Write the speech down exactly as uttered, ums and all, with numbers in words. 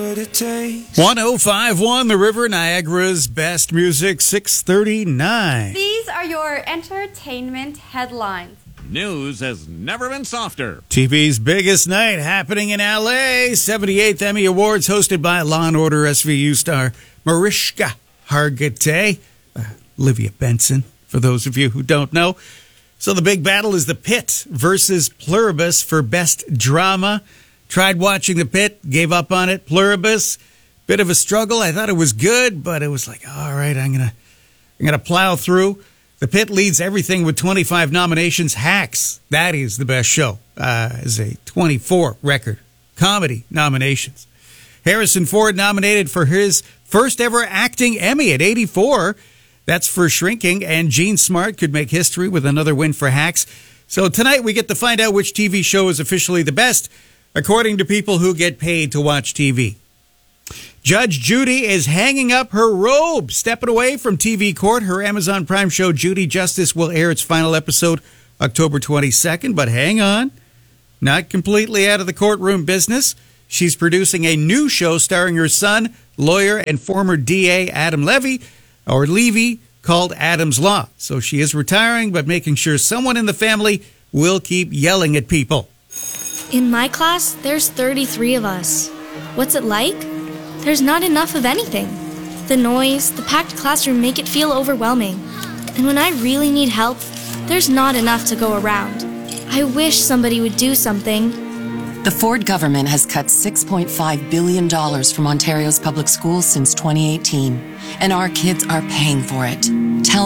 what it takes. one oh five point one The River, Niagara's best music, six thirty-nine. These are your entertainment headlines. News has never been softer. T V's biggest night happening in L A. seventy-eighth Emmy Awards hosted by Law and Order S V U star Mariska Hargitay. Uh, Olivia Benson, for those of you who don't know. So the big battle is The Pit versus Pluribus for Best Drama. Tried watching The Pit, gave up on it. Pluribus, bit of a struggle. I thought it was good, but it was like, all right, I'm gonna, I'm gonna plow through. The Pit leads everything with twenty-five nominations. Hacks, that is the best show, uh, is a twenty-four record comedy nominations. Harrison Ford nominated for his first ever acting Emmy at eighty-four. That's for Shrinking, and Gene Smart could make history with another win for Hacks. So tonight we get to find out which T V show is officially the best, according to people who get paid to watch T V. Judge Judy is hanging up her robe, stepping away from T V court. Her Amazon Prime show, Judy Justice, will air its final episode October twenty-second. But hang on, not completely out of the courtroom business. She's producing a new show starring her son, lawyer and former D A Adam Levy, or Levy, called Adam's Law. So she is retiring, but making sure someone in the family will keep yelling at people. In my class, there's thirty-three of us. What's it like? There's not enough of anything. The noise, the packed classroom make it feel overwhelming. And when I really need help, there's not enough to go around. I wish somebody would do something. The Ford government has cut six point five billion dollars from Ontario's public schools since twenty eighteen, and our kids are paying for it. Tell